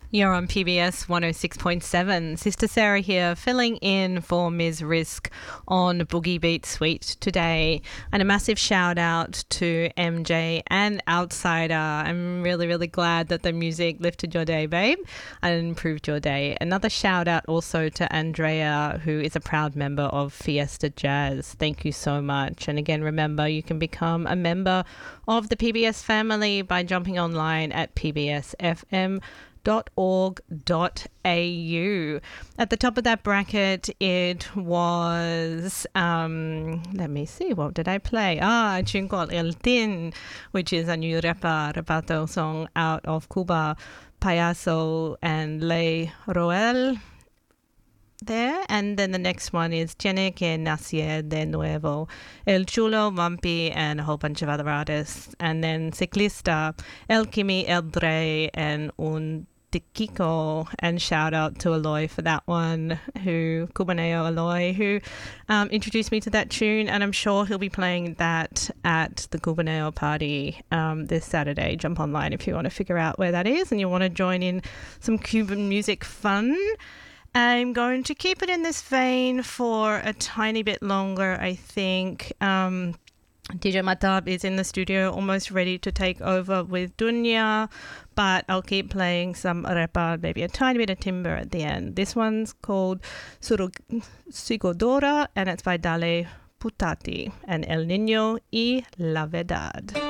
You're on PBS 106.7. Sister Sarah here, filling in for Ms. Risk on Boogie Beat Suite today. And a massive shout out to MJ and Outsider. I'm really, really glad that the music lifted your day, babe, and improved your day. Another shout out also to Andrea, who is a proud member of Fiesta Jazz. Thank you so much. And again, remember, you can become a member of the PBS family by jumping online at pbsfm.org.au. At the top of that bracket, it was, let me see, what did I play? A tune called El Tin, which is a new reparto song out of Cuba, Payaso and Ley Roel there. And then the next one is Tiene que nacer de nuevo, El Chulo, Vampi, and a whole bunch of other artists. And then Ciclista, El Kimi, El Dre, and Un Kiko, and shout out to Aloy for that one, who Cubaneo Aloy, who introduced me to that tune, and I'm sure he'll be playing that at the Cubaneo party this Saturday. Jump online if you want to figure out where that is and you want to join in some Cuban music fun. I'm going to keep it in this vein for a tiny bit longer, I think. DJ Matab is in the studio, almost ready to take over with Dunya, but I'll keep playing some repa, maybe a tiny bit of timber at the end. This one's called Sigodora, and it's by Dale Putati and El Niño y La Verdad.